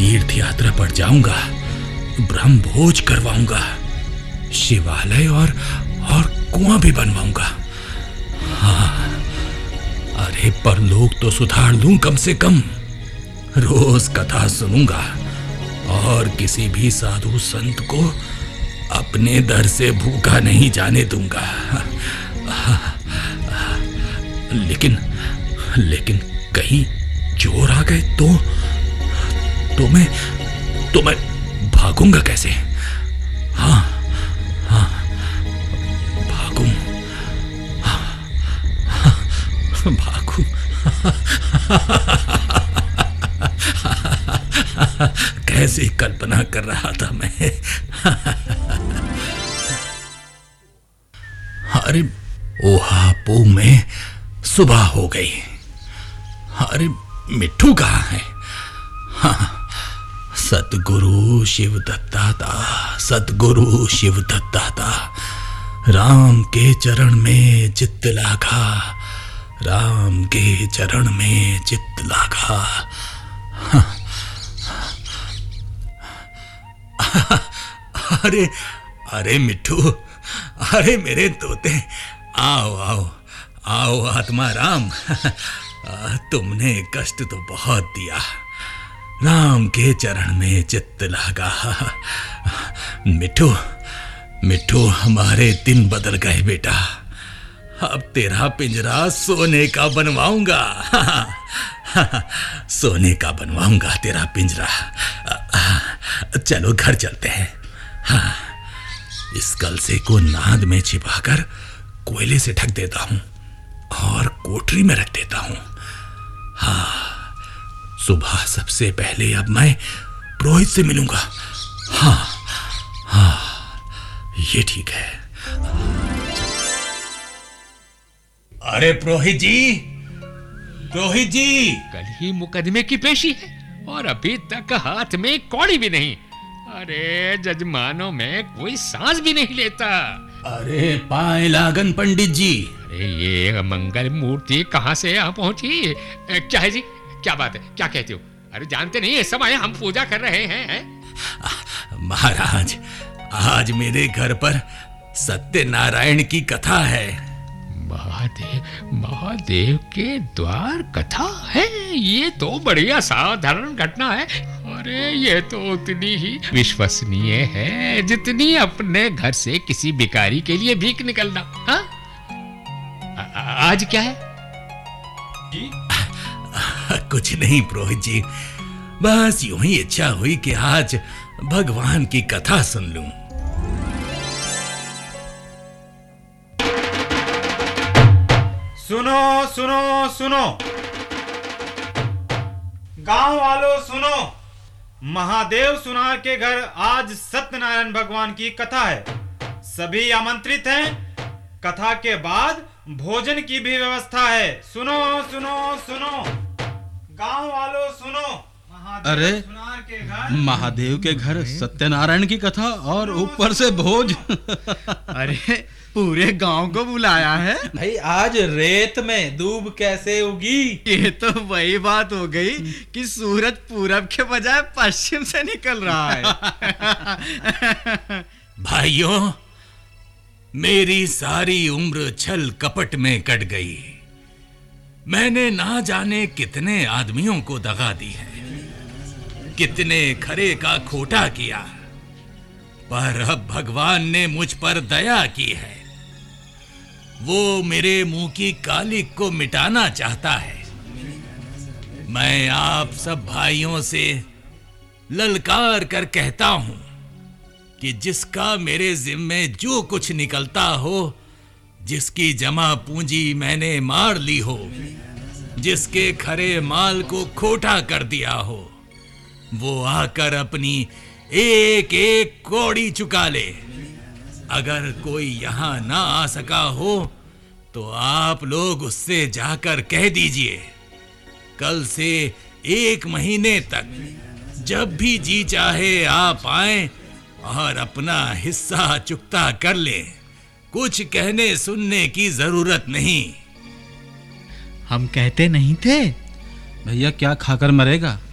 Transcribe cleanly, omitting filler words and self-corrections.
तीर्थ यात्रा पर जाऊंगा, ब्रह्म भोज करवाऊंगा, शिवालय और कुआं भी बनवाऊंगा। हाँ, अरे पर लोग तो सुधार लूं कम से कम। रोज कथा सुनूंगा और किसी भी साधु संत को अपने दर से भूखा नहीं जाने दूंगा। लेकिन कहीं चोर आ गए तो मैं भागूंगा कैसे? हाँ, भागूं। कैसी कल्पना कर रहा था मैं। अरे ओहापू में सुबह हो गई। अरे मिट्ठू कहाँ है? हाँ, सतगुरु शिव दत्ताता, सतगुरु शिव दत्ताता, राम के चरण में चित्त लागा, राम के चरण में चित्त लागा। अरे मिट्ठू, अरे मेरे तोते, आओ आओ आओ आत्मा राम। तुमने कष्ट तो बहुत दिया, राम के चरण में चित्त लागा। मिट्ठू हमारे दिन बदल गए बेटा। अब तेरा पिंजरा सोने का बनवाऊंगा। सोने का बनवाऊंगा तेरा पिंजरा। चलो घर चलते हैं। हाँ, इस कलसे को नाद में छिपाकर कोयले से ढक देता हूं और कोठरी में रख देता हूं। हाँ, सुबह सबसे पहले अब मैं पुरोहित से मिलूंगा। हाँ, ये ठीक है। अरे पुरोहित जी, कल ही मुकदमे की पेशी है और अभी तक हाथ में कौड़ी भी नहीं। अरे जजमानों में कोई सांस भी नहीं लेता। अरे पाए लागन पंडित जी। अरे ये मंगल मूर्ति कहाँ से यहाँ पहुंची? क्या है जी, क्या बात है, क्या कहते हो? अरे जानते नहीं इस समय हम पूजा कर रहे हैं। महाराज, आज मेरे घर पर सत्यनारायण की कथा है। महादेव के द्वार कथा है? ये तो बड़ी असाधारण घटना है। अरे ये तो उतनी ही विश्वसनीय है जितनी अपने घर से किसी भिखारी के लिए भीख निकलना। हाँ, आज क्या है जी? कुछ नहीं पुरोहित जी, बस यूं ही इच्छा हुई कि आज भगवान की कथा सुन लूं। सुनो सुनो सुनो, गांव वालों सुनो, महादेव सुनार के घर आज सत्यनारायण भगवान की कथा है। सभी आमंत्रित हैं। कथा के बाद भोजन की भी व्यवस्था है। सुनो सुनो सुनो, गांव वालों सुनो, अरे महादेव के घर सत्यनारायण की कथा और ऊपर से भोज। अरे पूरे गांव को बुलाया है भाई। आज रेत में दूब कैसे उगी? ये तो वही बात हो गई कि सूरज पूरब के बजाय पश्चिम से निकल रहा है। भाइयों, मेरी सारी उम्र छल कपट में कट गई। मैंने ना जाने कितने आदमियों को दगा दी है, कितने खरे का खोटा किया, पर अब भगवान ने मुझ पर दया की है। वो मेरे मुंह की कालिक को मिटाना चाहता है। मैं आप सब भाइयों से ललकार कर कहता हूं कि जिसका मेरे जिम्मे जो कुछ निकलता हो, जिसकी जमा पूंजी मैंने मार ली हो, जिसके खरे माल को खोटा कर दिया हो, वो आकर अपनी एक एक कौड़ी चुका ले। अगर कोई यहां ना आ सका हो तो आप लोग उससे जाकर कह दीजिए, कल से 1 महीने तक जब भी जी चाहे आप आएं और अपना हिस्सा चुकता कर लें। कुछ कहने सुनने की जरूरत नहीं। हम कहते नहीं थे? भैया क्या खाकर मरेगा?